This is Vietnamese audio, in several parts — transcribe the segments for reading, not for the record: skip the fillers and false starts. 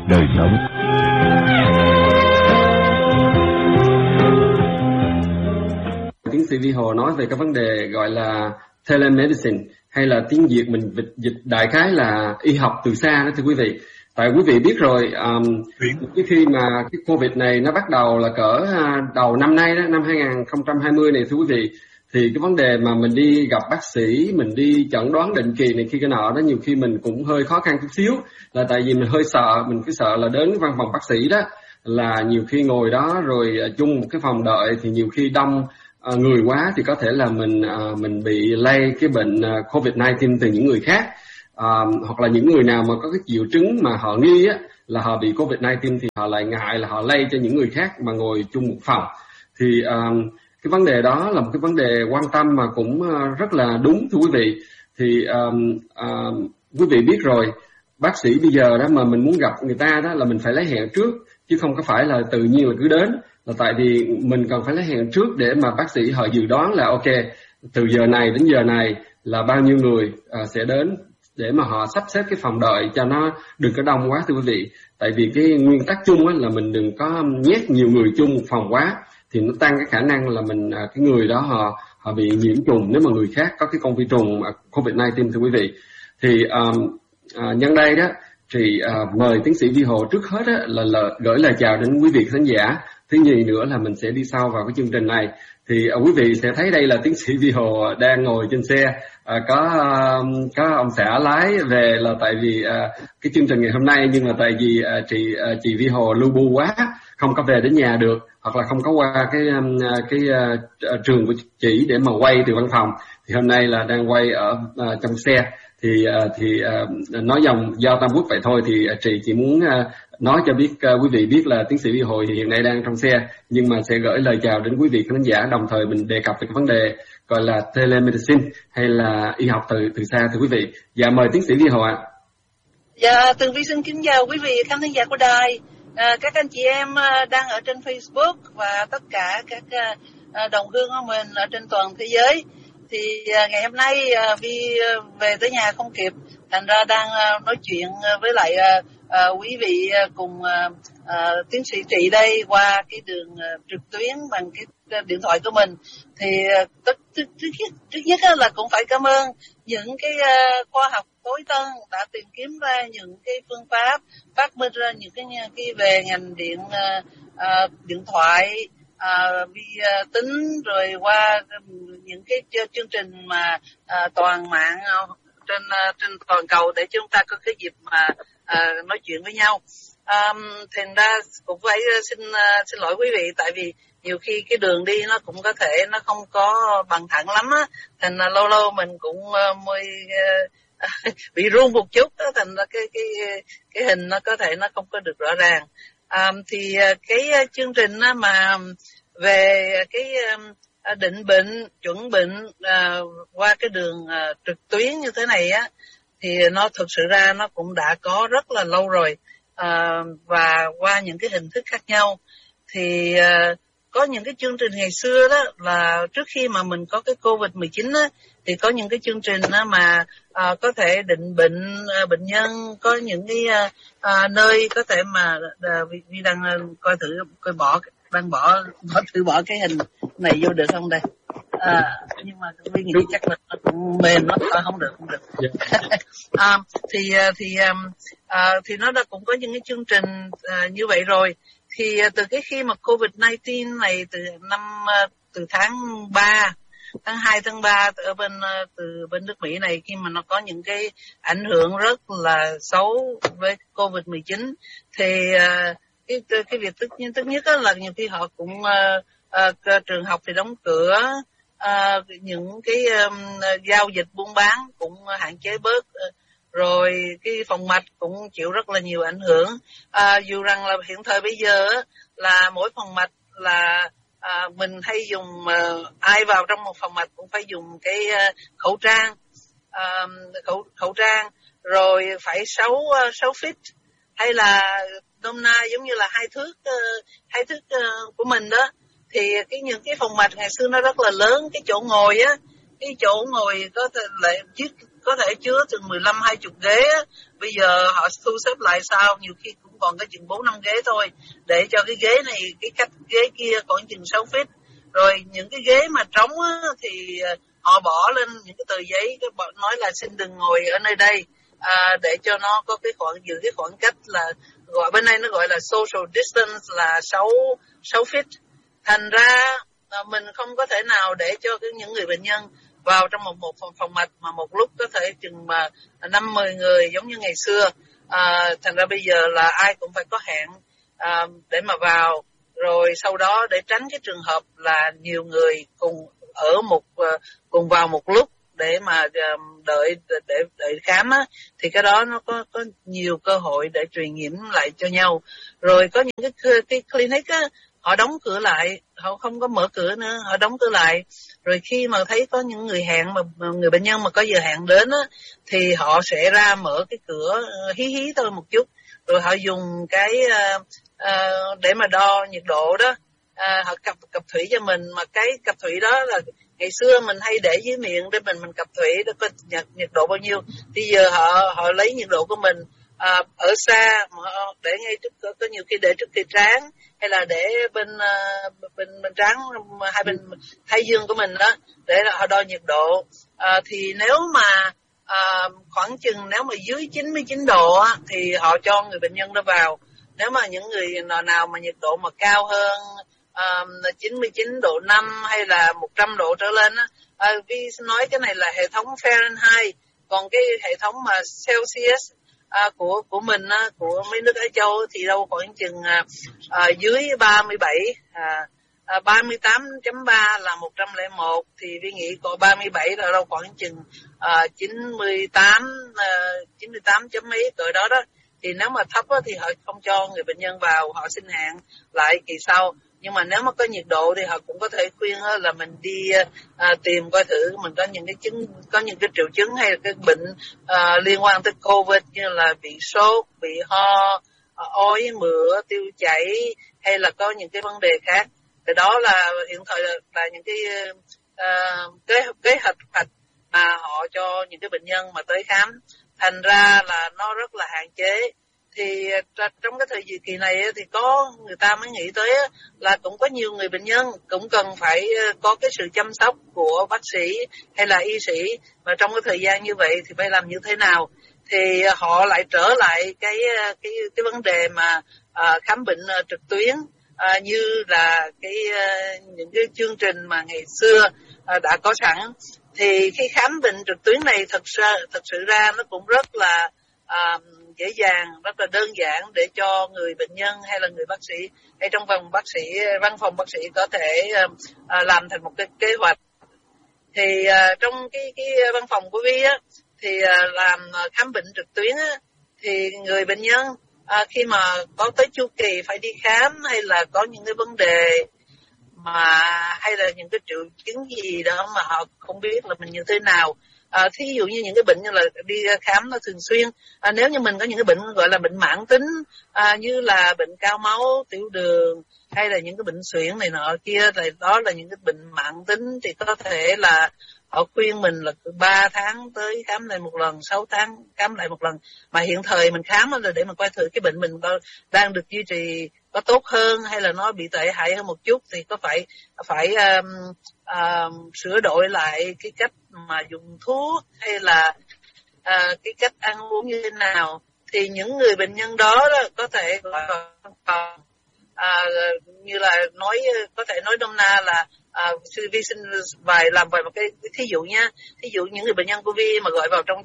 đời sống. Tiến sĩ Vi Hồ nói về cái vấn đề gọi là telemedicine, hay là tiếng Việt mình dịch đại khái là y học từ xa đó thưa quý vị. Tại quý vị biết rồi, cái khi mà cái Covid này nó bắt đầu là cỡ đầu năm nay đó, năm 2020 này thưa quý vị, thì cái vấn đề mà mình đi gặp bác sĩ, mình đi chẩn đoán định kỳ này kia cái nọ đó, nhiều khi mình cũng hơi khó khăn chút xíu, là tại vì mình hơi sợ, mình cứ sợ là đến văn phòng bác sĩ đó là nhiều khi ngồi đó rồi chung một cái phòng đợi thì nhiều khi đông người quá thì có thể là mình bị lây cái bệnh COVID-19 từ những người khác, hoặc là những người nào mà có cái triệu chứng mà họ nghi á là họ bị COVID-19 thì họ lại ngại là họ lây cho những người khác mà ngồi chung một phòng. Thì cái vấn đề đó là một cái vấn đề quan tâm mà cũng rất là đúng thưa quý vị. Thì quý vị biết rồi, bác sĩ bây giờ đó mà mình muốn gặp người ta đó là mình phải lấy hẹn trước, chứ không có phải là tự nhiên là cứ đến. Là tại vì mình cần phải lấy hẹn trước để mà bác sĩ họ dự đoán là ok, từ giờ này đến giờ này là bao nhiêu người sẽ đến, để mà họ sắp xếp cái phòng đợi cho nó đừng có đông quá thưa quý vị. Tại vì cái nguyên tắc chung á là mình đừng có nhét nhiều người chung một phòng quá, thì nó tăng cái khả năng là mình cái người đó họ bị nhiễm trùng nếu mà người khác có cái con vi trùng COVID-19 thưa quý vị. Thì nhân đây đó thì mời tiến sĩ Vi Hồ trước hết á, là gửi lời chào đến quý vị khán giả. Thứ nhì nữa là mình sẽ đi sâu vào cái chương trình này. Thì quý vị sẽ thấy đây là tiến sĩ Vi Hồ đang ngồi trên xe, có ông xã lái về, là tại vì cái chương trình ngày hôm nay, nhưng mà tại vì chị Vi Hồ lu bu quá không có về đến nhà được, hoặc là không có qua cái trường của chị để mà quay từ văn phòng, thì hôm nay là đang quay ở trong xe. Thì nói dòng do Tam Quốc vậy thôi, thì chị chỉ muốn nói cho quý vị biết là tiến sĩ Vi Hồ hiện nay đang trong xe, nhưng mà sẽ gửi lời chào đến quý vị khán giả, đồng thời mình đề cập về cái vấn đề gọi là telemedicine hay là y học từ xa thưa quý vị. Dạ mời tiến sĩ Vi Hồ ạ. Dạ, Tường Vi xin kính chào quý vị khán giả của đài, các anh chị em đang ở trên Facebook và tất cả các đồng hương của mình ở trên toàn thế giới. Thì ngày hôm nay Vi về tới nhà không kịp, thành ra đang nói chuyện với lại quý vị cùng tiến sĩ Trị đây qua cái đường trực tuyến bằng cái điện thoại của mình. Thì trước nhất là cũng phải cảm ơn những cái khoa học tối tân đã tìm kiếm ra những cái phương pháp, phát minh ra những cái về ngành điện thoại, vi tính, rồi qua những cái chương trình mà toàn mạng trên toàn cầu để chúng ta có cái dịp mà nói chuyện với nhau. Thành ra cũng phải xin lỗi quý vị, tại vì nhiều khi cái đường đi nó cũng có thể nó không có bằng thẳng lắm á, thành ra lâu lâu mình cũng bị run một chút đó, thành ra cái hình nó có thể nó không có được rõ ràng. Thì cái chương trình mà về cái định bệnh, chuẩn bệnh qua cái đường trực tuyến như thế này á, thì nó thực sự ra nó cũng đã có rất là lâu rồi, và qua những cái hình thức khác nhau. Thì có những cái chương trình ngày xưa đó là trước khi mà mình có cái COVID-19 á, thì có những cái chương trình đó mà có thể định bệnh nhân, có những cái nơi có thể mà vì đang coi thử bỏ cái hình này vô được không đây? Nhưng mà tôi nghĩ chắc là nó cũng mềm lắm, không được. Thì nó đã cũng có những cái chương trình như vậy rồi. Thì từ cái khi mà COVID-19 này từ tháng 2 tháng 3 từ bên nước Mỹ này, khi mà nó có những cái ảnh hưởng rất là xấu với COVID-19, thì cái việc tức nhất là nhiều khi họ cũng trường học thì đóng cửa, những cái giao dịch buôn bán cũng hạn chế bớt, rồi cái phòng mạch cũng chịu rất là nhiều ảnh hưởng. Dù rằng là hiện thời bây giờ là mỗi phòng mạch là mình hay dùng, ai vào trong một phòng mạch cũng phải dùng cái khẩu trang, rồi phải 6 feet, hay là nôm na giống như là hai thước của mình đó. Thì những cái phòng mạch ngày xưa nó rất là lớn, cái chỗ ngồi có thể lại có thể chứa từ 15-20 ghế á, bây giờ họ thu xếp lại sao, nhiều khi cũng còn cái chừng 4-5 ghế thôi, để cho cái ghế này, cái cách ghế kia còn chừng 6 feet. Rồi những cái ghế mà trống á, thì họ bỏ lên những cái tờ giấy nói là xin đừng ngồi ở nơi đây, để cho nó có cái giữ cái khoảng cách, là gọi bên đây nó gọi là social distance, là 6 feet. Thành ra mình không có thể nào để cho những người bệnh nhân vào trong một phòng mạch mà một lúc có thể chừng mà 5-10 người giống như ngày xưa. Thành ra bây giờ là ai cũng phải có hẹn để mà vào, rồi sau đó để tránh cái trường hợp là nhiều người cùng vào một lúc để mà đợi khám á, thì cái đó nó có nhiều cơ hội để truyền nhiễm lại cho nhau. Rồi có những cái clinic á, họ đóng cửa lại, họ không có mở cửa nữa, họ đóng cửa lại. Rồi khi mà thấy có những người hẹn, mà người bệnh nhân mà có giờ hẹn đến á, thì họ sẽ ra mở cái cửa hí thôi một chút, rồi họ dùng cái để mà đo nhiệt độ đó, họ cặp thủy cho mình. Mà cái cặp thủy đó là ngày xưa mình hay để dưới miệng để mình cặp thủy để có nhiệt độ bao nhiêu, thì giờ họ lấy nhiệt độ của mình ở xa, mà để ngay trước, có nhiều khi để trước khi trán, hay là để bên trán hai bên thái dương của mình đó, để họ đo nhiệt độ. Thì nếu mà khoảng chừng nếu mà dưới 99 độ á, thì họ cho người bệnh nhân đó vào. Nếu mà những người nào mà nhiệt độ mà cao hơn 99 độ 5 hay là 100 độ trở lên á, Vi nói cái này là hệ thống Fahrenheit, còn cái hệ thống mà Celsius của mình á, của mấy nước Á Châu thì đâu khoảng chừng dưới 37, 38.3 là 101, thì Vi nghĩ có 37 là đâu khoảng chừng 98 chấm mấy cỡ đó đó. Thì nếu mà thấp á, thì họ không cho người bệnh nhân vào, họ xin hẹn lại kỳ sau. Nhưng mà nếu mà có nhiệt độ thì họ cũng có thể khuyên là mình đi tìm coi thử mình có những cái triệu chứng hay là cái bệnh liên quan tới COVID, như là bị sốt, bị ho, ói mửa, tiêu chảy, hay là có những cái vấn đề khác. Thì đó là hiện thời là những cái kế hoạch mà họ cho những cái bệnh nhân mà tới khám. Thành ra là nó rất là hạn chế. Thì trong cái thời kỳ này thì có người ta mới nghĩ tới là cũng có nhiều người bệnh nhân cũng cần phải có cái sự chăm sóc của bác sĩ hay là y sĩ, mà trong cái thời gian như vậy thì phải làm như thế nào. Thì họ lại trở lại cái vấn đề mà khám bệnh trực tuyến, như là những cái chương trình mà ngày xưa đã có sẵn. Thì khi khám bệnh trực tuyến này thật sự ra nó cũng rất là dễ dàng, rất là đơn giản để cho người bệnh nhân hay là người bác sĩ hay trong văn phòng bác sĩ có thể làm thành một cái kế hoạch. Thì trong cái văn phòng của Vi á, thì làm khám bệnh trực tuyến á, thì người bệnh nhân khi mà có tới chu kỳ phải đi khám, hay là có những cái vấn đề hay là những cái triệu chứng gì đó mà họ không biết là mình như thế nào. Thí dụ như những cái bệnh như là đi khám nó thường xuyên, nếu như mình có những cái bệnh gọi là bệnh mãn tính, như là bệnh cao máu, tiểu đường, hay là những cái bệnh suyễn này nọ kia, thì đó là những cái bệnh mãn tính, thì có thể là họ khuyên mình là 3 tháng tới khám lại một lần, 6 tháng khám lại một lần. Mà hiện thời mình khám là để mà coi thử cái bệnh mình đang được duy trì có tốt hơn hay là nó bị tệ hại hơn một chút, thì có phải sửa đổi lại cái cách mà dùng thuốc hay là cái cách ăn uống như thế nào. Thì những người bệnh nhân đó có thể gọi vào văn phòng, như là có thể nói nôm na là Vi xin làm vài một cái thí dụ nha. Thí dụ những người bệnh nhân của Vi mà gọi vào trong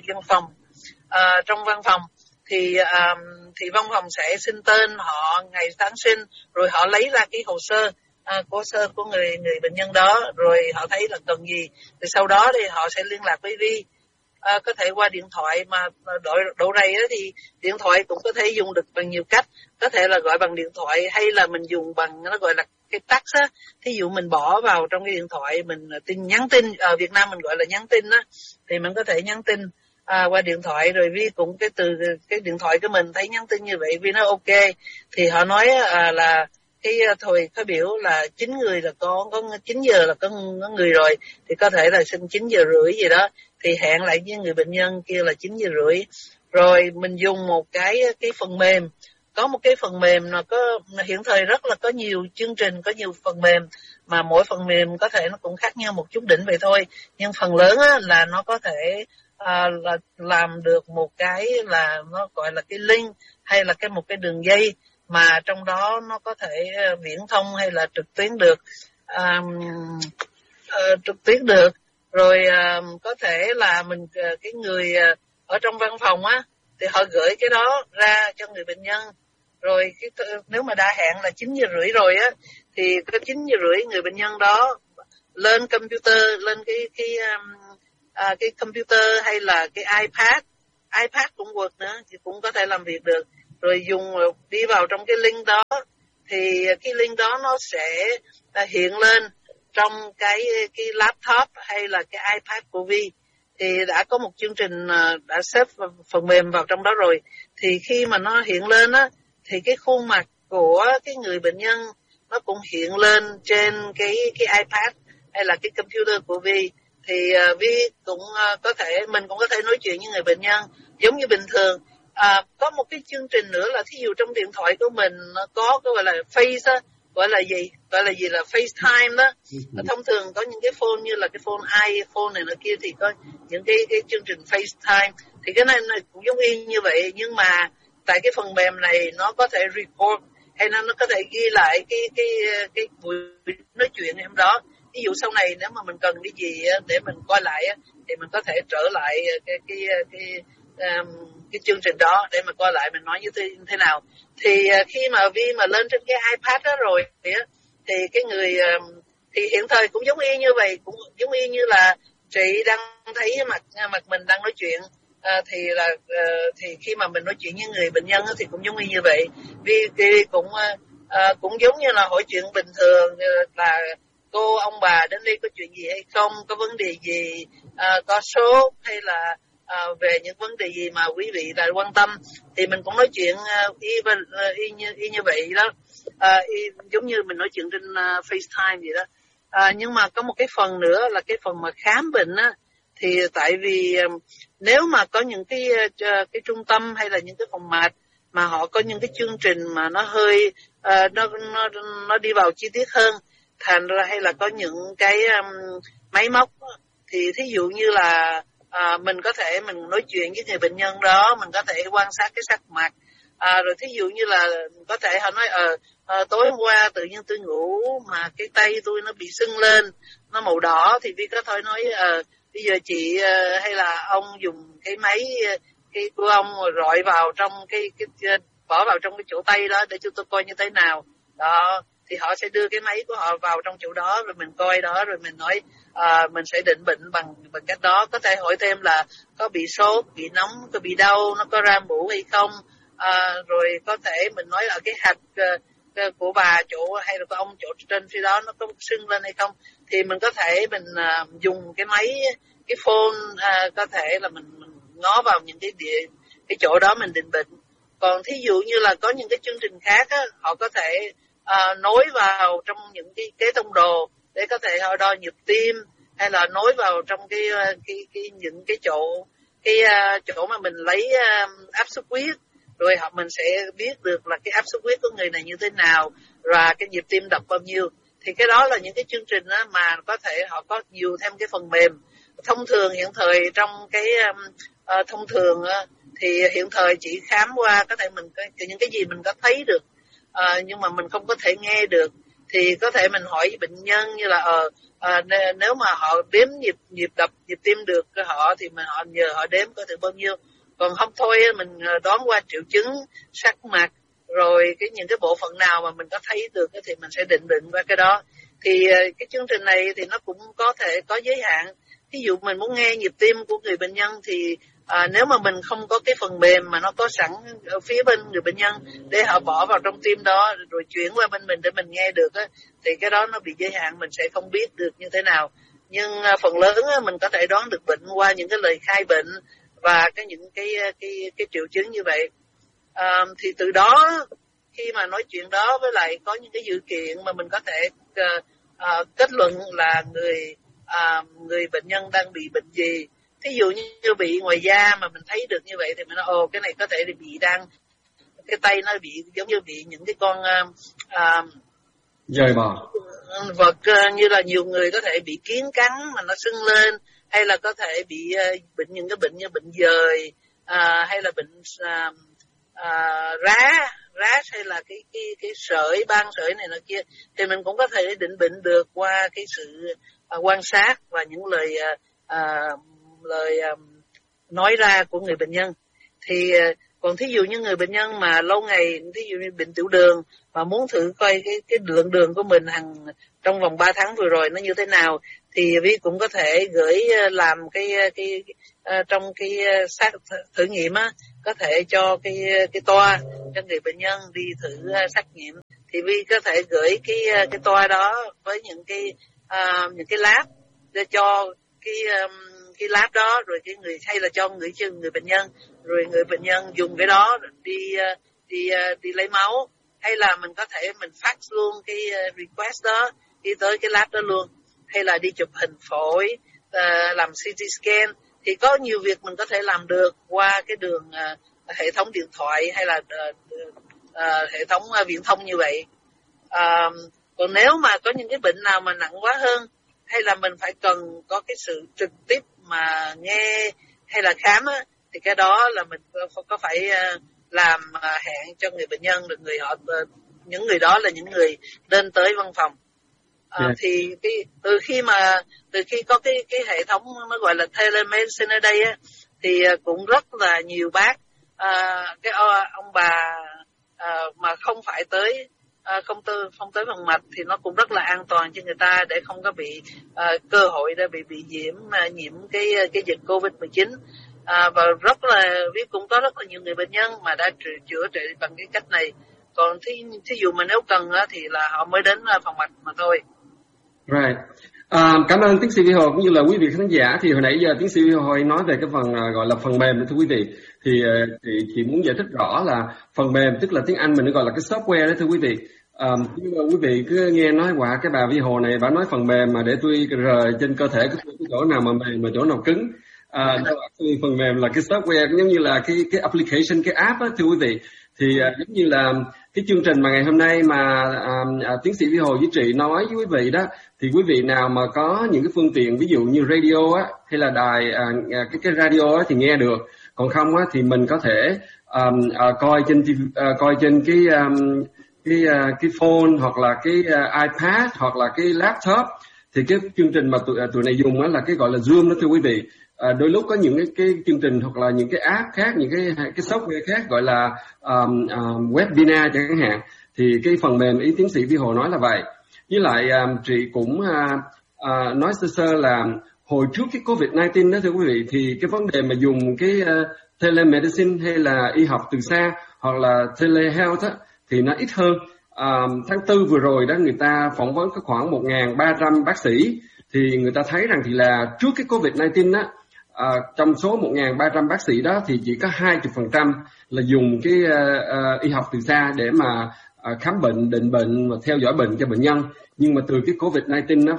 văn phòng thì văn phòng sẽ xin tên họ, ngày tháng sinh, rồi họ lấy ra cái hồ sơ của người bệnh nhân đó, rồi họ thấy là cần gì, thì sau đó thì họ sẽ liên lạc với Vi. Có thể qua điện thoại, mà độ này thì điện thoại cũng có thể dùng được bằng nhiều cách. Có thể là gọi bằng điện thoại, hay là mình dùng bằng nó gọi là cái text á. Thí dụ mình bỏ vào trong cái điện thoại mình nhắn tin, ở Việt Nam mình gọi là nhắn tin á, thì mình có thể nhắn tin qua điện thoại. Rồi Vi cũng từ cái điện thoại của mình thấy nhắn tin như vậy, Vi nói ok, thì họ nói là cái thời khởi biểu là 9 người là có 9 giờ là có người rồi, thì có thể là xin 9 giờ rưỡi gì đó. thì hẹn lại với người bệnh nhân kia là 9:30. Rồi mình dùng một cái phần mềm, có một cái phần mềm nó hiện thời rất là có nhiều chương trình, có nhiều phần mềm mà mỗi phần mềm có thể nó cũng khác nhau một chút đỉnh vậy thôi, nhưng phần lớn á, là nó có thể là làm được một cái là nó gọi là cái link hay là một cái đường dây mà trong đó nó có thể viễn thông hay là trực tuyến được, rồi có thể là mình cái người ở trong văn phòng á thì họ gửi cái đó ra cho người bệnh nhân. Rồi nếu mà đã hẹn là 9:30 rồi á thì có 9:30 người bệnh nhân đó lên computer, lên cái computer hay là cái iPad cũng work nữa thì cũng có thể làm việc được. Rồi đi vào trong cái link đó thì cái link đó nó sẽ hiện lên trong cái laptop hay là cái iPad của Vi. Thì đã có một chương trình đã xếp phần mềm vào trong đó rồi. Thì khi mà nó hiện lên á thì cái khuôn mặt của cái người bệnh nhân nó cũng hiện lên trên cái iPad hay là cái computer của Vi. Thì Vi cũng mình cũng có thể nói chuyện với người bệnh nhân giống như bình thường. Có một cái chương trình nữa là thí dụ trong điện thoại của mình nó có cái gọi là Face á, gọi là gì là FaceTime đó. Thông thường có những cái phone như là cái phone iPhone này nọ kia thì có những cái chương trình FaceTime, thì cái này cũng giống y như vậy, nhưng mà tại cái phần mềm này nó có thể record hay nó có thể ghi lại cái buổi nói chuyện em đó. Ví dụ sau này nếu mà mình cần cái gì để mình coi lại thì mình có thể trở lại cái chương trình đó để mà coi lại mình nói như thế nào. Thì khi mà Vi mà lên trên cái iPad đó rồi thì cái người thì hiện thời cũng giống y như vậy, cũng giống y như là chị đang thấy mặt mình đang nói chuyện. Thì khi mà mình nói chuyện với người bệnh nhân thì cũng giống y như vậy. Vi cũng giống như là hỏi chuyện bình thường, là cô ông bà đến đây có chuyện gì hay không, có vấn đề gì, có sốt hay là về những vấn đề gì mà quý vị là quan tâm, thì mình cũng nói chuyện y như vậy đó, giống như mình nói chuyện trên FaceTime gì đó. Nhưng mà có một cái phần nữa là cái phần mà khám bệnh á, thì tại vì nếu mà có những cái trung tâm hay là những cái phòng mạch mà họ có những cái chương trình mà nó hơi nó đi vào chi tiết hơn, thành ra hay là có những cái máy móc, thì thí dụ như là mình có thể mình nói chuyện với người bệnh nhân đó, mình có thể quan sát cái sắc mặt, rồi thí dụ như là có thể họ nói tối hôm qua tự nhiên tôi ngủ mà cái tay tôi nó bị sưng lên, nó màu đỏ, thì Vi có thể nói bây giờ chị hay là ông dùng cái máy cái của ông rồi rọi vào trong cái bỏ vào trong cái chỗ tay đó để chúng tôi coi như thế nào đó. Thì họ sẽ đưa cái máy của họ vào trong chỗ đó rồi mình coi đó, rồi mình nói mình sẽ định bệnh bằng cách đó. Có thể hỏi thêm là có bị sốt, bị nóng, có bị đau, nó có ra mũ hay không, rồi có thể mình nói ở cái hạch của bà chỗ hay là của ông chỗ trên phía đó nó có sưng lên hay không, thì mình có thể mình dùng cái máy, cái phone, có thể là mình ngó vào những cái chỗ đó mình định bệnh. Còn thí dụ như là có những cái chương trình khác á, họ có thể nối vào trong những cái kế thông đồ để có thể họ đo nhịp tim, hay là nối vào trong những cái chỗ mà mình lấy áp suất huyết, rồi mình sẽ biết được là cái áp suất huyết của người này như thế nào và cái nhịp tim đập bao nhiêu. Thì cái đó là những cái chương trình đó mà có thể họ có nhiều thêm cái phần mềm. Thông thường hiện thời trong cái thông thường thì hiện thời chỉ khám qua có thể mình những cái gì mình có thấy được, nhưng mà mình không có thể nghe được, thì có thể mình hỏi bệnh nhân như là nếu mà họ đếm nhịp đập nhịp tim được họ thì họ nhờ họ đếm có thể bao nhiêu. Còn không thôi mình đoán qua triệu chứng, sắc mặt, rồi những cái bộ phận nào mà mình có thấy được thì mình sẽ định bệnh qua cái đó. Thì cái chương trình này thì nó cũng có thể có giới hạn. Ví dụ mình muốn nghe nhịp tim của người bệnh nhân thì nếu mà mình không có cái phần mềm mà nó có sẵn ở phía bên người bệnh nhân để họ bỏ vào trong tim đó rồi chuyển qua bên mình để mình nghe được thì cái đó nó bị giới hạn, mình sẽ không biết được như thế nào. Nhưng phần lớn mình có thể đoán được bệnh qua những cái lời khai bệnh và những cái triệu chứng như vậy. Thì từ đó khi mà nói chuyện đó với lại có những cái dữ kiện mà mình có thể kết luận là người bệnh nhân đang bị bệnh gì, thí dụ như bị ngoài da mà mình thấy được như vậy thì mình nói cái này có thể bị đang cái tay nó bị giống như bị những cái con dời bò vật, như là nhiều người có thể bị kiến cắn mà nó sưng lên, hay là có thể bị bệnh những cái bệnh như bệnh dời, hay là bệnh rá hay là cái sởi, ban sởi này nọ kia, thì mình cũng có thể định bệnh được qua cái sự quan sát và những lời nói ra của người bệnh nhân. Thì còn thí dụ như người bệnh nhân mà lâu ngày, thí dụ như bệnh tiểu đường mà muốn thử coi cái lượng đường của mình trong vòng 3 tháng vừa rồi nó như thế nào, thì Vi cũng có thể gửi làm trong cái xác thử nghiệm á, có thể cho cái toa cho người bệnh nhân đi thử xét nghiệm. Thì Vi có thể gửi cái toa đó với những cái lab để cho cái lab đó, rồi cái người hay là cho người bệnh nhân, rồi người bệnh nhân dùng cái đó đi lấy máu, hay là mình có thể mình fax luôn cái request đó đi tới cái lab đó luôn, hay là đi chụp hình phổi, làm CT scan. Thì có nhiều việc mình có thể làm được qua cái đường hệ thống điện thoại hay là hệ thống viễn thông như vậy. Còn nếu mà có những cái bệnh nào mà nặng quá hơn, hay là mình phải cần có cái sự trực tiếp mà nghe hay là khám á, thì cái đó là mình có phải làm hẹn cho người bệnh nhân, được những người đó là những người lên tới văn phòng. Thì từ khi có cái hệ thống nó gọi là telemedicine ở đây á, thì cũng rất là nhiều bác, ông bà mà không phải tới không tới phòng mạch, thì nó cũng rất là an toàn cho người ta, để không có bị cơ hội để bị nhiễm cái dịch Covid-19. Và rất là biết cũng có rất là nhiều người bệnh nhân mà đã chữa trị bằng cái cách này. Còn thí dụ mà nếu cần thì là họ mới đến phòng mạch mà thôi. Right. Cảm ơn tiến sĩ Vi Hồ cũng như là quý vị khán giả. Thì hồi nãy giờ tiến sĩ Vi Hồ nói về cái phần gọi là phần mềm, thưa quý vị. Thì chị muốn giải thích rõ là phần mềm tức là tiếng Anh mình gọi là cái software đó, thưa quý vị. Nhưng mà quý vị cứ nghe nói quả cái bà Vi Hồ này bà nói phần mềm mà để tôi rờ trên cơ thể của tôi cái chỗ nào mà mềm mà chỗ nào cứng. Phần mềm là cái software giống như là cái application, cái app đó, thưa quý vị. Thì giống như là cái chương trình mà ngày hôm nay mà tiến sĩ Vi Hồ với chị nói với quý vị đó, thì quý vị nào mà có những cái phương tiện ví dụ như radio á, hay là đài cái radio á thì nghe được, còn không á thì mình có thể coi trên cái phone hoặc là cái iPad hoặc là cái laptop. Thì cái chương trình mà tụi này dùng á là cái gọi là Zoom đó, thưa quý vị. Đôi lúc có những cái chương trình hoặc là những cái app khác, những cái software khác gọi là webinar chẳng hạn. Thì cái phần mềm ý tiến sĩ Vi Hồ nói là vậy. Với lại chị cũng nói sơ là hồi trước cái Covid-19 đó, thưa quý vị, thì cái vấn đề mà dùng cái telemedicine hay là y học từ xa hoặc là telehealth á, thì nó ít hơn. Tháng 4 vừa rồi đó, người ta phỏng vấn có khoảng 1.300 bác sĩ, thì người ta thấy rằng thì là trước cái Covid-19 á, trong số 1.300 bác sĩ đó thì chỉ có 20% là dùng cái y học từ xa để mà khám bệnh, định bệnh và theo dõi bệnh cho bệnh nhân. Nhưng mà từ cái Covid-19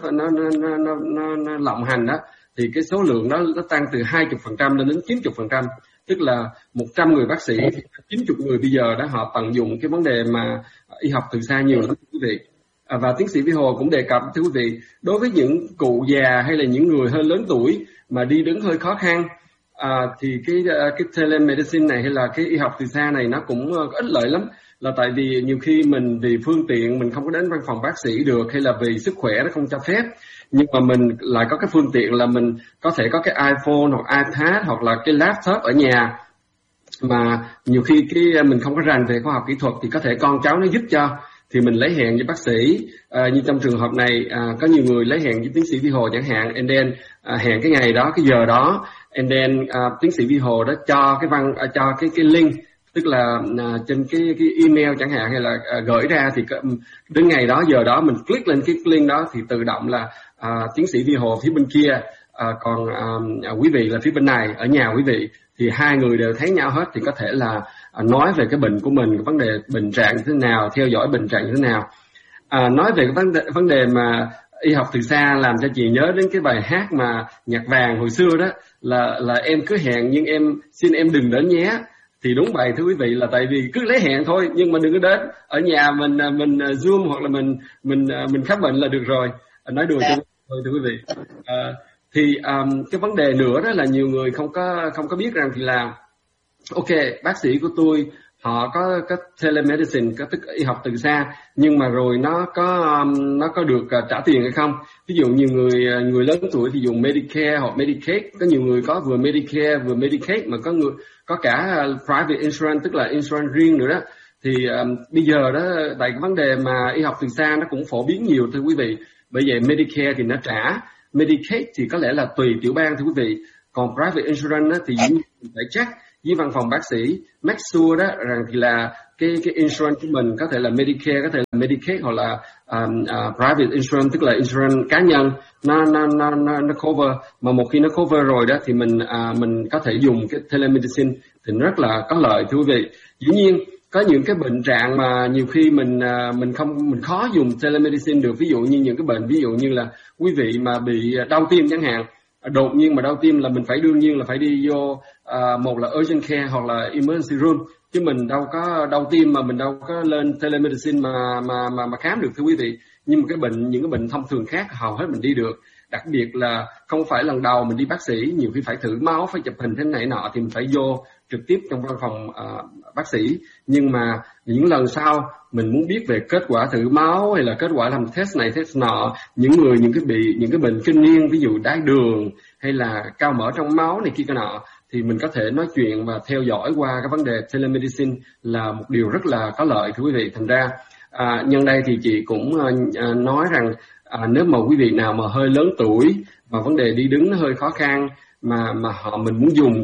nó lộng hành đó, thì cái số lượng đó nó tăng từ 20% lên đến 90%. Tức là 100 người bác sĩ thì 90 người bây giờ đó họ tận dụng cái vấn đề mà y học từ xa nhiều lắm, quý vị. Và tiến sĩ Vi Hồ cũng đề cập, thưa quý vị, đối với những cụ già hay là những người hơi lớn tuổi mà đi đứng hơi khó khăn, thì cái telemedicine này hay là cái y học từ xa này nó cũng có ích lợi lắm. Là tại vì nhiều khi mình vì phương tiện mình không có đến văn phòng bác sĩ được, hay là vì sức khỏe nó không cho phép, nhưng mà mình lại có cái phương tiện là mình có thể có cái iPhone hoặc iPad hoặc là cái laptop ở nhà, mà nhiều khi mình không có rành về khoa học kỹ thuật thì có thể con cháu nó giúp cho, thì mình lấy hẹn với bác sĩ. Như trong trường hợp này có nhiều người lấy hẹn với tiến sĩ Vi Hồ chẳng hạn, and then hẹn cái ngày đó, cái giờ đó, and then tiến sĩ Vi Hồ đó cho cái link, tức là trên cái email chẳng hạn, hay là gửi ra, thì đến ngày đó giờ đó mình click lên cái link đó thì tự động là tiến sĩ Vi Hồ phía bên kia, còn quý vị là phía bên này ở nhà quý vị, thì hai người đều thấy nhau hết, thì có thể là nói về cái bệnh của mình, cái vấn đề bệnh trạng như thế nào, theo dõi bệnh trạng như thế nào. Nói về cái vấn đề mà y học từ xa làm cho chị nhớ đến cái bài hát mà nhạc vàng hồi xưa đó, là em cứ hẹn nhưng xin em đừng đến nhé. Thì đúng vậy thưa quý vị, là tại vì cứ lấy hẹn thôi nhưng mà đừng có đến. Ở nhà mình Zoom hoặc là mình khám bệnh là được rồi. Nói đùa cho thôi thưa quý vị. Thì cái vấn đề nữa đó là nhiều người không có biết rằng thì là ok, bác sĩ của tôi họ có telemedicine, có tức y học từ xa, nhưng mà rồi nó có được trả tiền hay không? Ví dụ nhiều người lớn tuổi thì dùng Medicare hoặc Medicaid, có nhiều người có vừa Medicare vừa Medicaid, mà có cả private insurance, tức là insurance riêng nữa đó. Thì bây giờ đó, tại cái vấn đề mà y học từ xa nó cũng phổ biến nhiều thưa quý vị. Bởi vậy Medicare thì nó trả, Medicaid thì có lẽ là tùy tiểu bang thưa quý vị. Còn private insurance đó, thì phải check với văn phòng bác sĩ, make sure đó rằng thì là cái insurance của mình có thể là Medicare, có thể là Medicaid, hoặc là private insurance, tức là insurance cá nhân, nó cover. Mà một khi nó cover rồi đó thì mình có thể dùng cái telemedicine thì nó rất là có lợi thưa quý vị. Dĩ nhiên có những cái bệnh trạng mà nhiều khi mình khó dùng telemedicine được, ví dụ như những cái bệnh ví dụ như là quý vị mà bị đau tim chẳng hạn, đột nhiên mà đau tim là mình đương nhiên là phải đi vô một là urgent care hoặc là emergency room, chứ mình đâu có đau tim mà mình đâu có lên telemedicine mà khám được thưa quý vị. Nhưng mà những cái bệnh thông thường khác hầu hết mình đi được. Đặc biệt là không phải lần đầu mình đi bác sĩ, nhiều khi phải thử máu, phải chụp hình thế này nọ thì mình phải vô trực tiếp trong văn phòng bác sĩ. Nhưng mà những lần sau mình muốn biết về kết quả thử máu hay là kết quả làm test này test nọ, những cái bệnh kinh niên, ví dụ đái đường hay là cao mỡ trong máu này kia cái nọ, thì mình có thể nói chuyện và theo dõi qua cái vấn đề telemedicine là một điều rất là có lợi thưa quý vị. Thành ra nhân đây thì chị cũng nói rằng nếu mà quý vị nào mà hơi lớn tuổi và vấn đề đi đứng nó hơi khó khăn mà mình muốn dùng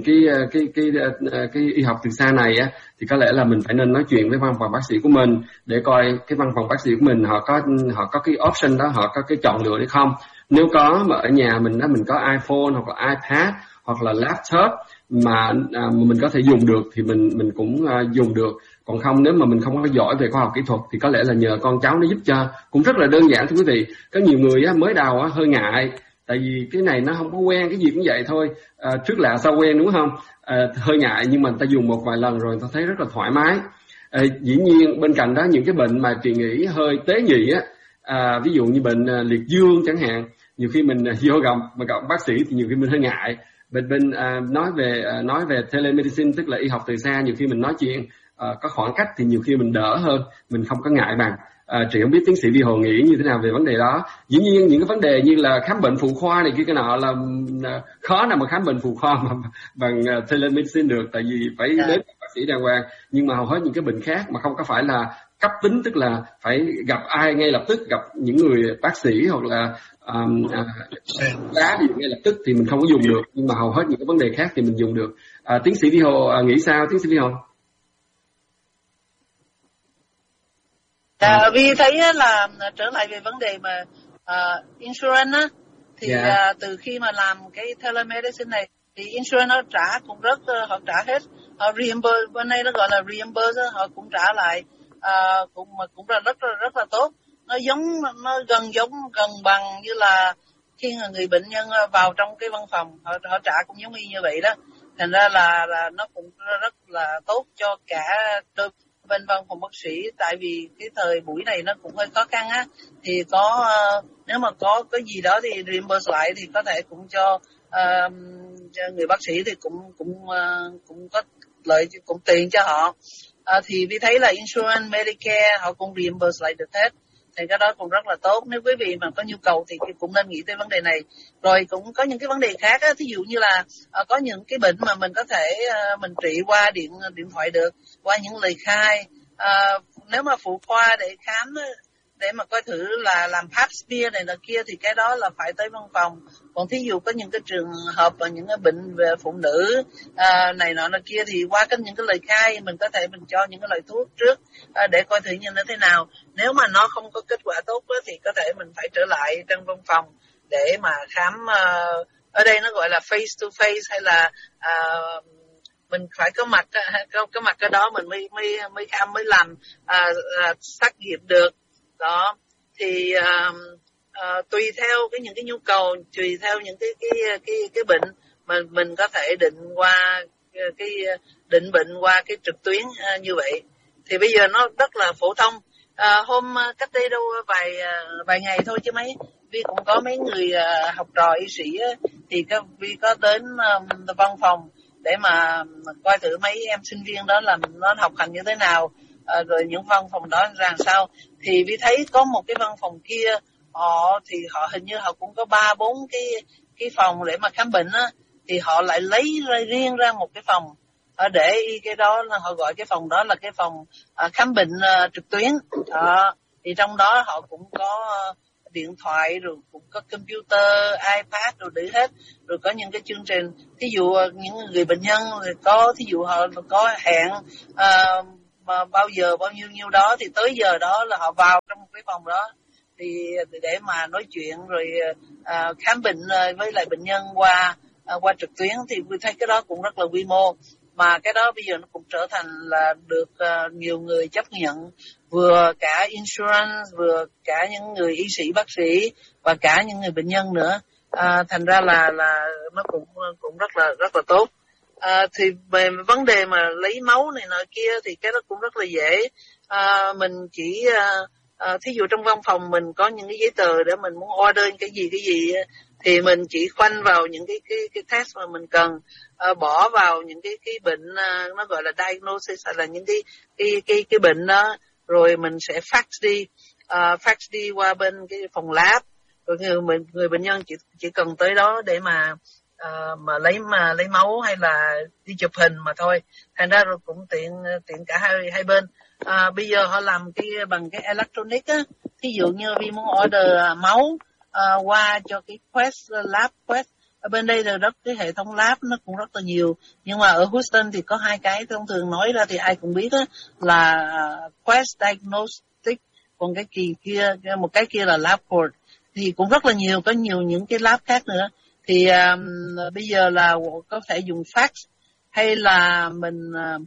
cái y học từ xa này á, thì có lẽ là mình phải nên nói chuyện với văn phòng bác sĩ của mình để coi cái văn phòng bác sĩ của mình họ có cái option đó, họ có cái chọn lựa hay không. Nếu có mà ở nhà mình đó, mình có iPhone hoặc là iPad hoặc là laptop mà mình có thể dùng được thì mình cũng dùng được. Còn không, nếu mà mình không có giỏi về khoa học kỹ thuật thì có lẽ là nhờ con cháu nó giúp cho, cũng rất là đơn giản thưa quý vị. Có nhiều người mới đầu hơi ngại, tại vì cái này nó không có quen, cái gì cũng vậy thôi, trước lạ sau quen đúng không? Hơi ngại, nhưng mà người ta dùng một vài lần rồi người ta thấy rất là thoải mái. Dĩ nhiên bên cạnh đó những cái bệnh mà chị nghĩ hơi tế nhị á, ví dụ như bệnh liệt dương chẳng hạn, nhiều khi mình vô gặp bác sĩ thì nhiều khi mình hơi ngại. Bên nói về telemedicine, tức là y học từ xa, nhiều khi mình nói chuyện có khoảng cách thì nhiều khi mình đỡ hơn, mình không có ngại bằng. Chị không biết tiến sĩ Vi Hồ nghĩ như thế nào về vấn đề đó. Dĩ nhiên những cái vấn đề như là khám bệnh phụ khoa này kia cái nọ là khó nào mà khám bệnh phụ khoa mà bằng telemedicine được, tại vì phải đến bác sĩ đàng hoàng. Nhưng mà hầu hết những cái bệnh khác mà không có phải là cấp tính, tức là phải gặp ai ngay lập tức, gặp những người bác sĩ hoặc là giá gì ngay lập tức thì mình không có dùng được. Nhưng mà hầu hết những cái vấn đề khác thì mình dùng được. Tiến sĩ Vi Hồ nghĩ sao, tiến sĩ Vi Hồ? Vì thấy là trở lại về vấn đề mà insurance á, thì từ khi mà làm cái telemedicine này thì insurance nó trả cũng họ trả hết, họ reimburse, bên đây nó gọi là reimburse, họ cũng trả lại, cũng là rất là tốt. Nó gần bằng như là khi người bệnh nhân vào trong cái văn phòng họ trả cũng giống như vậy đó. Thành ra là nó cũng rất là tốt cho cả bên văn phòng bác sĩ, tại vì cái thời buổi này nó cũng hơi khó khăn á, thì nếu mà có cái gì đó thì reimburse lại thì có thể cũng cho người bác sĩ thì cũng có lợi, cũng tiền cho họ. Thì vì thấy là insurance, Medicare họ cũng reimburse lại được hết, thì cái đó cũng rất là tốt. Nếu quý vị mà có nhu cầu thì cũng nên nghĩ tới vấn đề này. Rồi cũng có những cái vấn đề khác á, thí dụ như là có những cái bệnh mà mình có thể mình trị qua điện thoại được, qua những lời khai. Nếu mà phụ khoa để khám để mà coi thử là làm pap smear này là kia thì cái đó là phải tới văn phòng. Còn thí dụ có những cái trường hợp và những cái bệnh về phụ nữ này nọ là kia thì qua những cái lời khai mình có thể mình cho những cái loại thuốc trước để coi thử như thế nào. Nếu mà nó không có kết quả tốt thì có thể mình phải trở lại trong văn phòng để mà khám. Ở đây nó gọi là face to face, hay là mình phải có mặt cái đó mình mới khám, mới làm xét nghiệm được đó. Thì tùy theo những cái nhu cầu, tùy theo những cái bệnh mà mình có thể định bệnh qua cái trực tuyến như vậy. Thì bây giờ nó rất là phổ thông. Cách đây đâu vài ngày thôi chứ mấy Vi cũng có mấy người học trò y sĩ thì Vi có đến văn phòng để mà coi thử mấy em sinh viên đó làm nó học hành như thế nào, rồi những văn phòng đó ra sao. Thì Vi thấy có một cái văn phòng kia họ hình như họ cũng có 3-4 cái phòng để mà khám bệnh á, thì họ lại lấy riêng ra một cái phòng để cái đó là họ gọi cái phòng đó là cái phòng khám bệnh trực tuyến. Thì trong đó họ cũng có điện thoại, rồi cũng có computer, iPad rồi để hết, rồi có những cái chương trình, thí dụ những người bệnh nhân thì thí dụ họ có hẹn mà bao giờ bao nhiêu đó thì tới giờ đó là họ vào trong cái phòng đó thì để mà nói chuyện rồi khám bệnh với lại bệnh nhân qua trực tuyến. Thì tôi thấy cái đó cũng rất là quy mô, mà cái đó bây giờ nó cũng trở thành là được nhiều người chấp nhận, vừa cả insurance, vừa cả những người y sĩ, bác sĩ và cả những người bệnh nhân nữa. Thành ra là nó cũng rất là tốt. Thì về vấn đề mà lấy máu này nọ kia thì cái đó cũng rất là dễ. Mình chỉ thí dụ trong văn phòng mình có những cái giấy tờ để mình muốn order cái gì thì mình chỉ khoanh vào những cái test mà mình cần, bỏ vào những cái bệnh nó gọi là diagnosis, hay là những cái bệnh đó, rồi mình sẽ fax đi qua bên cái phòng lab, rồi người bệnh nhân chỉ cần tới đó để mà lấy máu hay là đi chụp hình mà thôi. Thành ra rồi cũng tiện cả hai bên. Bây giờ họ làm bằng cái electronic á, thí dụ như vì muốn order máu qua cho cái lab Quest. Ở bên đây là cái hệ thống lab nó cũng rất là nhiều, nhưng mà ở Houston thì có hai cái thông thường nói ra thì ai cũng biết đó, là Quest Diagnostic, còn cái kia một cái kia là LabCorp. Thì cũng rất là nhiều, có nhiều những cái lab khác nữa. Thì bây giờ là có thể dùng fax, hay là mình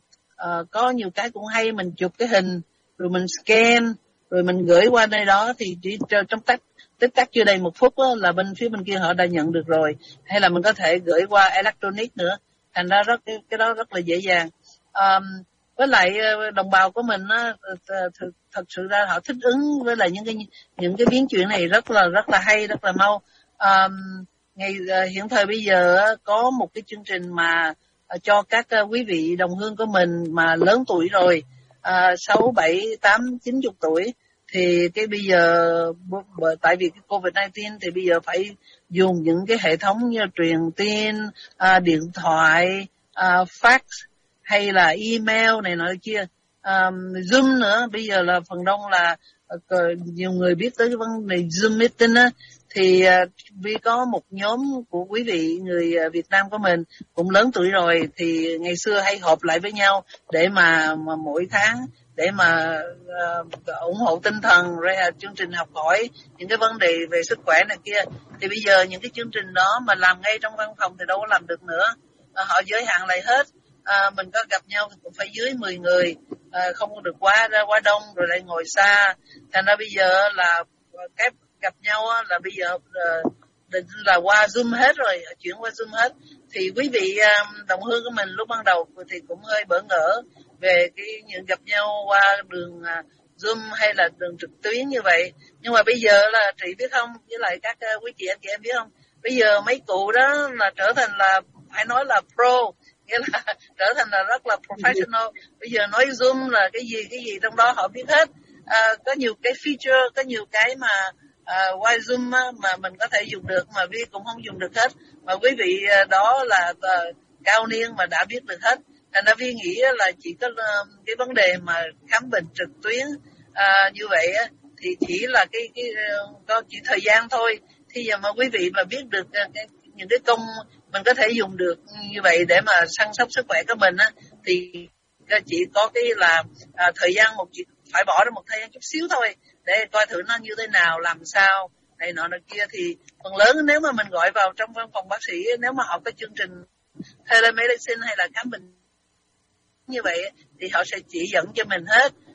có nhiều cái cũng hay, mình chụp cái hình rồi mình scan rồi mình gửi qua đây đó, thì chỉ trong tích tắc chưa đầy 1 phút đó, là phía bên kia họ đã nhận được rồi. Hay là mình có thể gửi qua electronic nữa, thành ra cái đó rất là dễ dàng. Với lại đồng bào của mình á, thật sự ra họ thích ứng với lại những cái biến chuyển này rất là hay, rất là mau. Hiện thời bây giờ có một cái chương trình mà cho các quý vị đồng hương của mình mà lớn tuổi rồi, 6, 7, 8, 90 tuổi, thì cái bây giờ tại vì cái COVID-19 thì bây giờ phải dùng những cái hệ thống như truyền tin, điện thoại, fax hay là email này nọ kia, Zoom nữa. Bây giờ là phần đông là nhiều người biết tới cái vấn đề Zoom meeting á. Thì vì có một nhóm của quý vị người Việt Nam của mình cũng lớn tuổi rồi, thì ngày xưa hay họp lại với nhau để mà mỗi tháng để mà ủng hộ tinh thần, rồi chương trình học hỏi những cái vấn đề về sức khỏe này kia. Thì bây giờ những cái chương trình đó mà làm ngay trong văn phòng thì đâu có làm được nữa, họ giới hạn lại hết. Mình có gặp nhau thì cũng phải dưới 10 người, không được quá đông rồi lại ngồi xa. Thành ra bây giờ là cái gặp nhau là bây giờ định là qua Zoom hết rồi, chuyển qua Zoom hết. Thì quý vị đồng hương của mình lúc ban đầu thì cũng hơi bỡ ngỡ về những gặp nhau qua đường Zoom hay là đường trực tuyến như vậy. Nhưng mà bây giờ là chị biết không, với lại các quý chị anh chị em biết không, bây giờ mấy cụ đó là trở thành là phải nói là pro, nghĩa là trở thành là rất là professional. Bây giờ nói Zoom là cái gì trong đó họ biết hết. Có nhiều cái feature, có nhiều cái mà qua Zoom mà mình có thể dùng được mà Vi cũng không dùng được hết, mà quý vị đó là cao niên mà đã biết được hết. Thành ra Vi nghĩ là chỉ có cái vấn đề mà khám bệnh trực tuyến như vậy thì chỉ là có chỉ thời gian thôi. Thì giờ mà quý vị mà biết được những cái công mình có thể dùng được như vậy để mà săn sóc sức khỏe của mình thì chỉ có cái là thời gian phải bỏ ra một thời gian chút xíu thôi để coi thử nó như thế nào, làm sao này nọ kia. Thì phần lớn nếu mà mình gọi vào trong văn phòng bác sĩ, nếu mà họ có chương trình telemedicine hay là khám bệnh như vậy thì họ sẽ chỉ dẫn cho mình hết.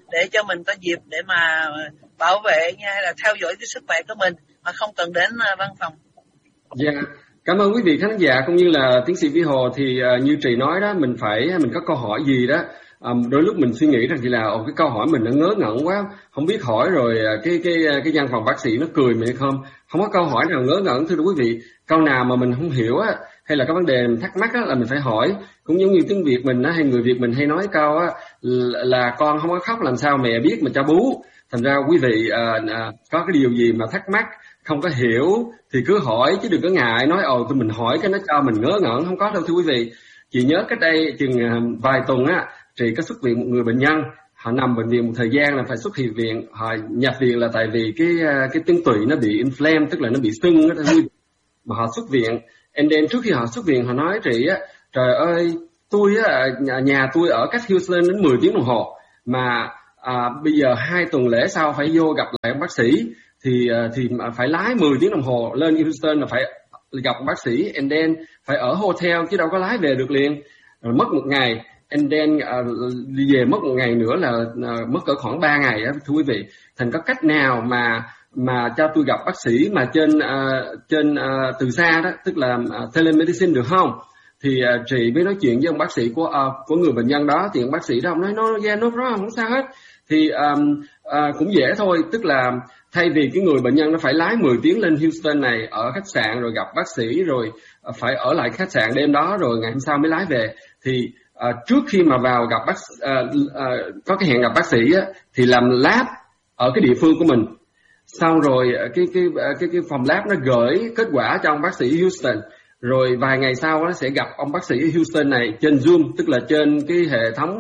để cho mình có dịp để mà bảo vệ nha, hay là theo dõi cái sức khỏe của mình mà không cần đến văn phòng. Dạ, cảm ơn quý vị khán giả cũng như là tiến sĩ Vy Hồ. Thì như Trì nói đó, mình có câu hỏi gì đó, đôi lúc mình suy nghĩ rằng thì là cái câu hỏi mình nó ngớ ngẩn quá, không biết hỏi rồi cái văn phòng bác sĩ nó cười mình hay không có câu hỏi nào ngớ ngẩn. Thưa quý vị, câu nào mà mình không hiểu á, hay là cái vấn đề mình thắc mắc á, là mình phải hỏi. Cũng giống như tiếng Việt mình á, hay người Việt mình hay nói câu á, là con không có khóc làm sao mẹ biết mà cho bú. Thành ra quý vị có cái điều gì mà thắc mắc không có hiểu thì cứ hỏi, chứ đừng có ngại nói tụi mình hỏi cái nó cho mình ngớ ngẩn, không có đâu thưa quý vị. Chị nhớ cách đây chừng vài tuần á, chị có xuất viện một người bệnh nhân, họ nằm bệnh viện một thời gian là phải xuất hiện viện, họ nhập viện là tại vì cái tuyến tụy nó bị inflame, tức là nó bị sưng á, mà họ xuất viện. And then trước khi họ xuất viện họ nói chị á, trời ơi tôi á, nhà tôi ở cách Houston đến 10 tiếng đồng hồ, mà bây giờ 2 tuần lễ sau phải vô gặp lại ông bác sĩ, thì phải lái 10 tiếng đồng hồ lên Houston là phải gặp bác sĩ, and then phải ở hotel chứ đâu có lái về được liền, rồi mất 1 ngày, and then đi về mất 1 ngày nữa là mất cỡ khoảng 3 ngày á thưa quý vị. Thành có cách nào mà cho tôi gặp bác sĩ mà trên từ xa đó, tức là telemedicine được không? Thì chị mới nói chuyện với ông bác sĩ của người bệnh nhân đó, thì ông bác sĩ đó ông nói no problem, không sao hết. Thì cũng dễ thôi, tức là thay vì cái người bệnh nhân nó phải lái 10 tiếng lên Houston này, ở khách sạn rồi gặp bác sĩ, rồi phải ở lại khách sạn đêm đó rồi ngày hôm sau mới lái về, thì trước khi mà vào gặp có cái hẹn gặp bác sĩ á, thì làm lab ở cái địa phương của mình, sau rồi cái phòng lab nó gửi kết quả cho ông bác sĩ Houston, rồi vài ngày sau nó sẽ gặp ông bác sĩ Houston này trên Zoom, tức là trên cái hệ thống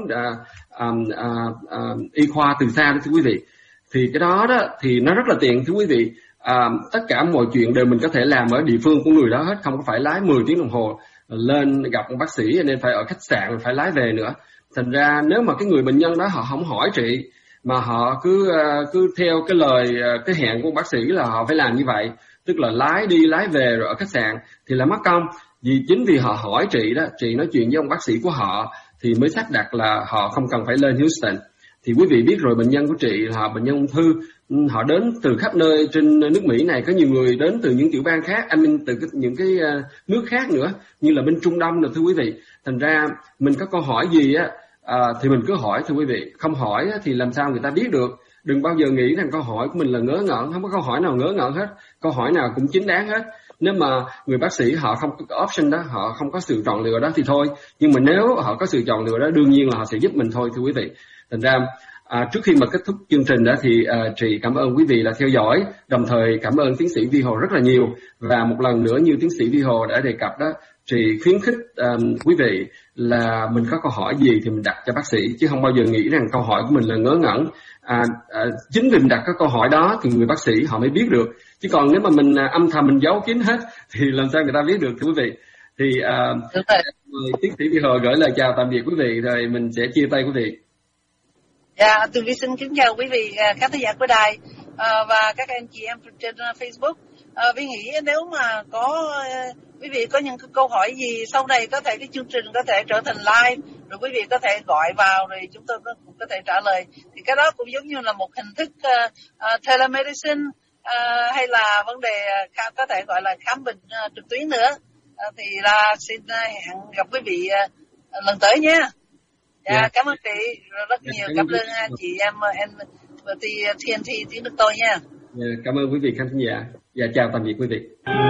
y khoa từ xa đó thưa quý vị. Thì cái đó thì nó rất là tiện thưa quý vị. Tất cả mọi chuyện đều mình có thể làm ở địa phương của người đó hết, không có phải lái 10 tiếng đồng hồ lên gặp ông bác sĩ nên phải ở khách sạn phải lái về nữa. Thành ra nếu mà cái người bệnh nhân đó họ không hỏi chị, mà họ cứ theo cái lời cái hẹn của bác sĩ là họ phải làm như vậy, tức là lái đi lái về rồi ở khách sạn, thì là mất công. Chính vì họ hỏi chị đó, chị nói chuyện với ông bác sĩ của họ thì mới sắp đặt là họ không cần phải lên Houston. Thì quý vị biết rồi, bệnh nhân của chị là bệnh nhân ung thư, họ đến từ khắp nơi trên nước Mỹ này, có nhiều người đến từ những tiểu bang khác, từ những cái nước khác nữa, như là bên Trung Đông rồi thưa quý vị. Thành ra mình có câu hỏi gì á thì mình cứ hỏi thưa quý vị, không hỏi á, thì làm sao người ta biết được. Đừng bao giờ nghĩ rằng câu hỏi của mình là ngớ ngẩn, không có câu hỏi nào ngớ ngẩn hết, câu hỏi nào cũng chính đáng hết. Nếu mà người bác sĩ họ không có option đó, họ không có sự chọn lựa đó thì thôi, nhưng mà nếu họ có sự chọn lựa đó, đương nhiên là họ sẽ giúp mình thôi thưa quý vị. Thành ra trước khi mà kết thúc chương trình đó thì chị cảm ơn quý vị đã theo dõi, đồng thời cảm ơn tiến sĩ Vy Hồ rất là nhiều. Và một lần nữa như tiến sĩ Vy Hồ đã đề cập đó, chị khuyến khích quý vị là mình có câu hỏi gì thì mình đặt cho bác sĩ, chứ không bao giờ nghĩ rằng câu hỏi của mình là ngớ ngẩn. Chính vì mình đặt cái câu hỏi đó thì người bác sĩ họ mới biết được, chứ còn nếu mà mình âm thầm mình giấu kín hết thì làm sao người ta biết được thưa quý vị. Thì tiến sĩ Vy Hồ gửi lời chào tạm biệt quý vị, rồi mình sẽ chia tay quý vị. Dạ, Tường Vi xin kính chào quý vị khán giả của đài và các anh chị em trên Facebook. Vi nghĩ nếu mà có quý vị có những câu hỏi gì sau này, có thể cái chương trình có thể trở thành live, rồi quý vị có thể gọi vào rồi chúng tôi cũng có thể trả lời. Thì cái đó cũng giống như là một hình thức telemedicine, hay là vấn đề có thể gọi là khám bệnh trực tuyến nữa. Thì là xin hẹn gặp quý vị lần tới nhé. Dạ, cảm ơn chị rất nhiều, cảm ơn chị em TNT tiếng Đức tôi nha. Cảm ơn quý vị khán giả. Dạ, chào tạm biệt quý vị.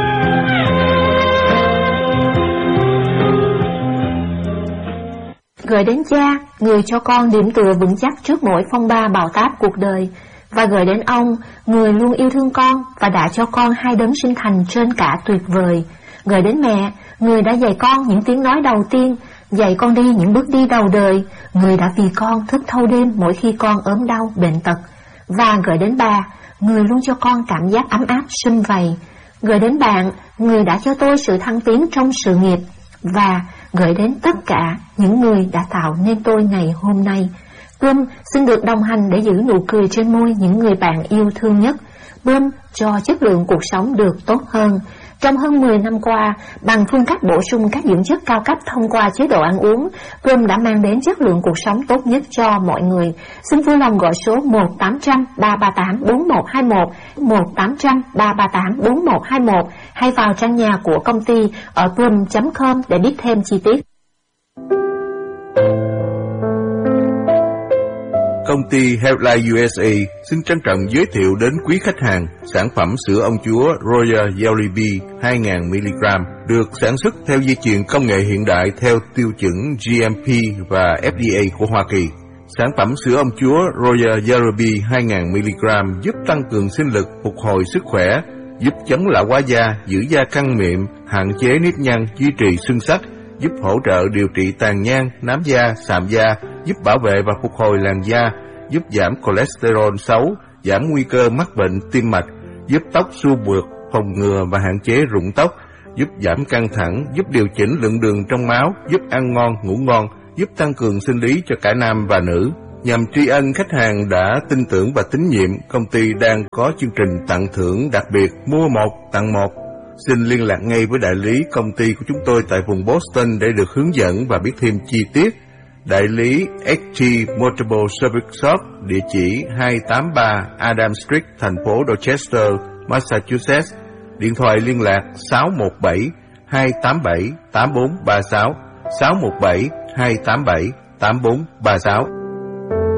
Gửi đến cha, người cho con điểm tựa vững chắc trước mỗi phong ba bão táp cuộc đời, và gửi đến ông, người luôn yêu thương con và đã cho con 2 đấng sinh thành trên cả tuyệt vời. Gửi đến mẹ, người đã dạy con những tiếng nói đầu tiên, dạy con đi những bước đi đầu đời, người đã vì con thức thâu đêm mỗi khi con ốm đau, bệnh tật. Và gửi đến bà, người luôn cho con cảm giác ấm áp sum vầy. Gửi đến bạn, người đã cho tôi sự thăng tiến trong sự nghiệp. Và gửi đến tất cả những người đã tạo nên tôi ngày hôm nay. Bơm xin được đồng hành để giữ nụ cười trên môi những người bạn yêu thương nhất. Bơm cho chất lượng cuộc sống được tốt hơn. Trong hơn 10 năm qua, bằng phương cách bổ sung các dưỡng chất cao cấp thông qua chế độ ăn uống, Plum đã mang đến chất lượng cuộc sống tốt nhất cho mọi người. Xin vui lòng gọi số 1-800-338-4121, 1-800-338-4121 hay vào trang nhà của công ty ở plum.com để biết thêm chi tiết. Công ty Healthline USA xin trân trọng giới thiệu đến quý khách hàng sản phẩm sữa ông chúa Royal Jelly Bee 2000mg được sản xuất theo dây chuyền công nghệ hiện đại theo tiêu chuẩn GMP và FDA của Hoa Kỳ. Sản phẩm sữa ông chúa Royal Jelly Bee 2000mg giúp tăng cường sinh lực, phục hồi sức khỏe, giúp chống lão hóa da, giữ da căng mịn, hạn chế nếp nhăn, duy trì xương sắc, giúp hỗ trợ điều trị tàn nhang, nám da, sạm da, giúp bảo vệ và phục hồi làn da, giúp giảm cholesterol xấu, giảm nguy cơ mắc bệnh tim mạch, giúp tóc xua mượt, phòng ngừa và hạn chế rụng tóc, giúp giảm căng thẳng, giúp điều chỉnh lượng đường trong máu, giúp ăn ngon, ngủ ngon, giúp tăng cường sinh lý cho cả nam và nữ. Nhằm tri ân khách hàng đã tin tưởng và tín nhiệm, công ty đang có chương trình tặng thưởng đặc biệt mua 1 tặng 1. Xin liên lạc ngay với đại lý công ty của chúng tôi tại vùng Boston để được hướng dẫn và biết thêm chi tiết. Đại lý HT Multiple Service Shop, địa chỉ 283 Adam Street, thành phố Dorchester, Massachusetts. Điện thoại liên lạc 617-287-8436, 617-287-8436.